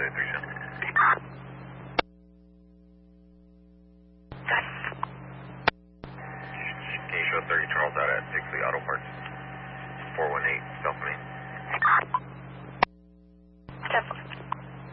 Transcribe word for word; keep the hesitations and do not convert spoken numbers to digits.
three seven. Can you show thirty Charles out at Pixley Auto Parts? four one eight, South Main.